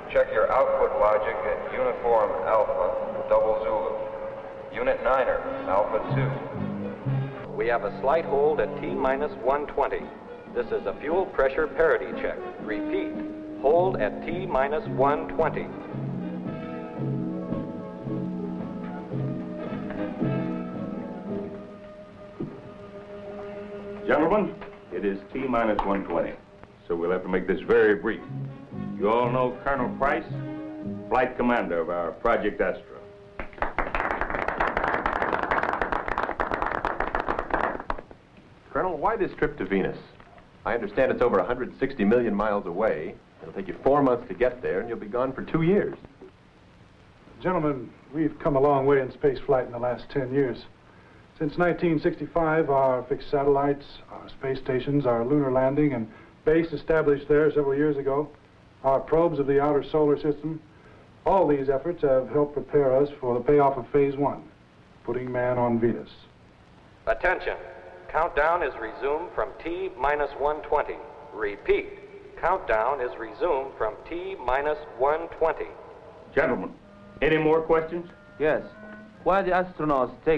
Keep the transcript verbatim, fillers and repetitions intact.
Check your output logic at Uniform Alpha, Double Zulu. Unit Niner, Alpha two. We have a slight hold at T minus one twenty. This is a fuel pressure parity check. Repeat, hold at T minus one twenty. Gentlemen, it is T minus one twenty, so we'll have to make this very brief. You all know Colonel Price, flight commander of our Project Astra. Colonel, why this trip to Venus? I understand it's over one hundred sixty million miles away. It'll take you four months to get there, and you'll be gone for two years. Gentlemen, we've come a long way in space flight in the last ten years. Since nineteen sixty-five, our fixed satellites, our space stations, our lunar landing and base established there several years ago, our probes of the outer solar system, all these efforts have helped prepare us for the payoff of phase one, putting man on Venus. Attention. Countdown is resumed from T minus one twenty. Repeat, countdown is resumed from T minus one twenty. Gentlemen, any more questions? Yes. Why the astronauts take